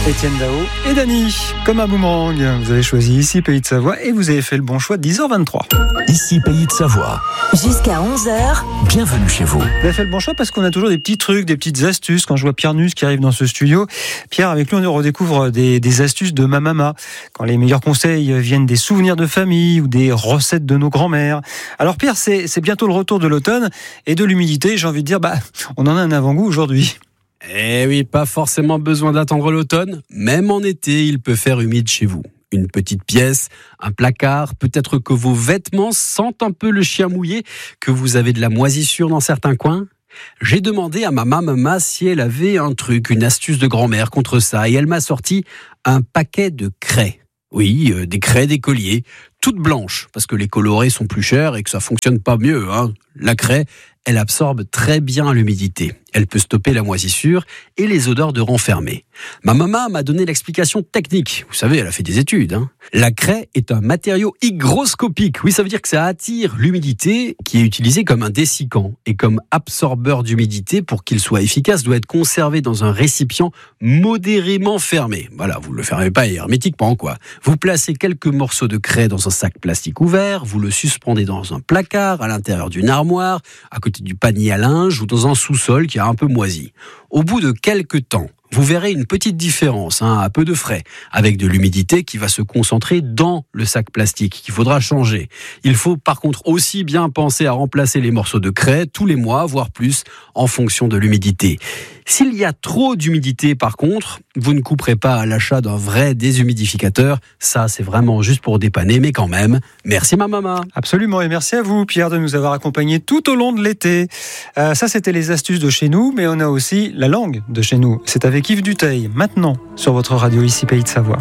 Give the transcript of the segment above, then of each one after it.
Étienne Dao et Dany, comme un boomerang. Vous avez choisi Ici Pays de Savoie et vous avez fait le bon choix, 10h23. Ici Pays de Savoie. Jusqu'à 11h. Bienvenue chez vous. Vous avez fait le bon choix parce qu'on a toujours des petits trucs, des petites astuces. Quand je vois Pierre Nus qui arrive dans ce studio, Pierre, avec lui, on redécouvre des astuces de ma maman. Quand les meilleurs conseils viennent des souvenirs de famille ou des recettes de nos grands-mères. Alors Pierre, c'est bientôt le retour de l'automne et de l'humidité. J'ai envie de dire, on en a un avant-goût aujourd'hui. Eh oui, pas forcément besoin d'attendre l'automne. Même en été, il peut faire humide chez vous. Une petite pièce, un placard, peut-être que vos vêtements sentent un peu le chien mouillé, que vous avez de la moisissure dans certains coins. J'ai demandé à ma maman si elle avait un truc, une astuce de grand-mère contre ça, et elle m'a sorti un paquet de craies. Oui, des craies d'écolier, toutes blanches, parce que les colorés sont plus chers et que ça fonctionne pas mieux. La craie, elle absorbe très bien l'humidité. Elle peut stopper la moisissure et les odeurs de renfermé. Ma maman m'a donné l'explication technique. Vous savez, elle a fait des études. La craie est un matériau hygroscopique. Oui, ça veut dire que ça attire l'humidité, qui est utilisé comme un dessicant et comme absorbeur d'humidité. Pour qu'il soit efficace, doit être conservé dans un récipient modérément fermé. Voilà, vous ne le fermez pas hermétiquement, quoi. Vous placez quelques morceaux de craie dans un sac plastique ouvert, vous le suspendez dans un placard, à l'intérieur d'une armoire, à côté du panier à linge ou dans un sous-sol qui a un peu moisi. Au bout de quelques temps, vous verrez une petite différence, à peu de frais, avec de l'humidité qui va se concentrer dans le sac plastique, qu'il faudra changer. Il faut par contre aussi bien penser à remplacer les morceaux de craie tous les mois, voire plus, en fonction de l'humidité. S'il y a trop d'humidité par contre, vous ne couperez pas à l'achat d'un vrai déshumidificateur. Ça, c'est vraiment juste pour dépanner, mais quand même, merci ma maman. Absolument, et merci à vous Pierre de nous avoir accompagnés tout au long de l'été. Ça, c'était les astuces de chez nous, mais on a aussi la langue de chez nous. C'est avec Yves Duteil, maintenant, sur votre radio Ici Pays de Savoie.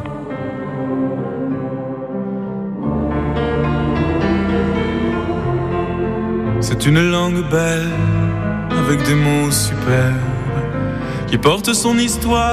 C'est une langue belle, avec des mots superbes, qui porte son histoire.